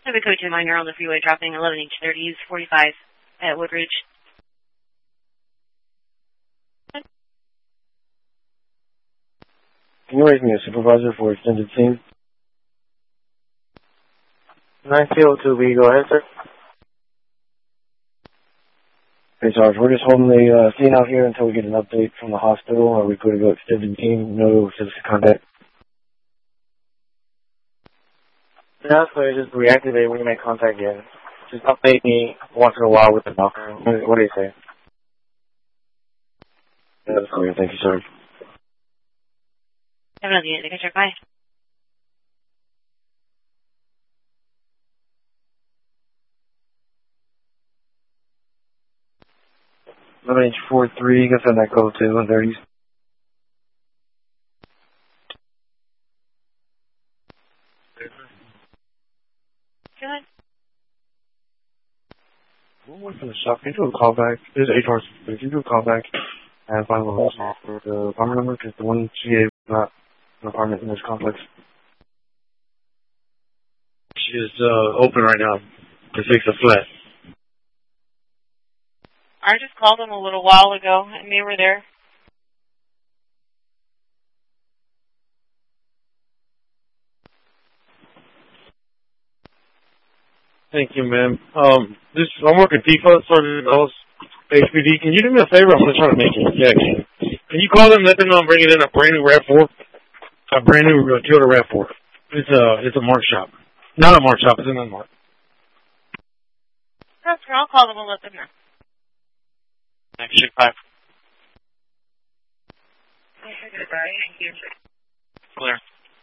Pacific Code 2 minor on the freeway, dropping 11H30s 45 at Woodridge. Can you raise me a supervisor for extended team? 902B, go ahead, sir. Hey, Sarge, we're just holding the scene out here until we get an update from the hospital. Are we good to go extended team? No citizen contact. No, so just reactivate when you make contact again. Just update me once in a while with the knocker. What do you say? Yeah, that's clear. Thank you, Sarge. Have another unit, take a check, bye. H43, guess on that code 2, 130s. Good. One more from the shop. Can you do a callback? There's HR. Can you do a callback and find the whole for the apartment number? Because the one GA is not an apartment in this complex. She is open right now to fix a flat. I just called them a little while ago, and they were there. Thank you, ma'am. I'm working FIFA, started HPD. Can you do me a favor? I'm going to try to make it. Yeah, can you call them, let them know I'm bringing in a brand new RAV4? A brand new Toyota RAV4. It's a Mark shop. Not a Mark shop, it's an unmarked. That's true. I'll call them and let them know. Next shift 5. Thank you. Clear.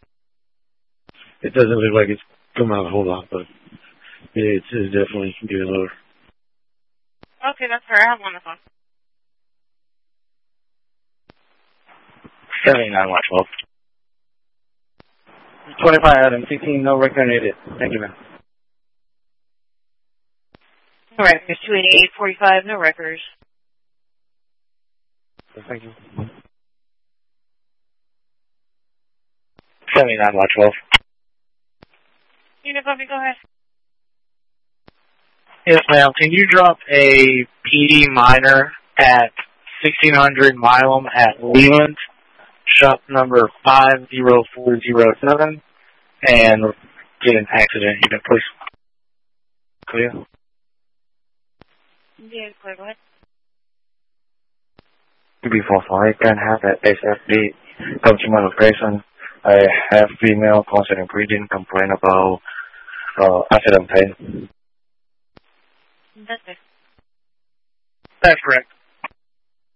It doesn't look like it's come out a whole lot, but it's definitely getting lower. Okay, that's fair. I have one on the phone. 79 watch 12. 25 Adam, 16, no record needed. Thank you, ma'am. All right, there's 288-45, no records. Thank you. 79 watch 12. Unit Bumpy, go ahead. Yes, ma'am. Can you drop a PD minor at 1600 Milam at Leland, shop number 50407, and get an accident unit, please? Clear? Yeah, clear, go ahead. To be false, I can have that SFD come to my location. I have female concerning breathing complaint about accident pain. That's it. That's correct.